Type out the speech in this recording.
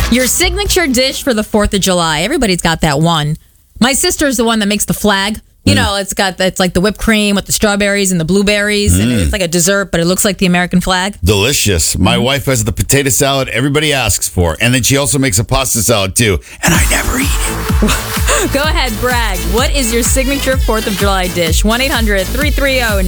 Your signature dish for the 4th of July. Everybody's got that one. My sister's the one that makes the flag. You know, it's like the whipped cream with the strawberries and the blueberries, and it's like a dessert, but it looks like the American flag. Delicious. My wife has the potato salad everybody asks for, and then she also makes a pasta salad too, and I never eat it. Go ahead, brag. What is your signature 4th of July dish? 1-800-330-9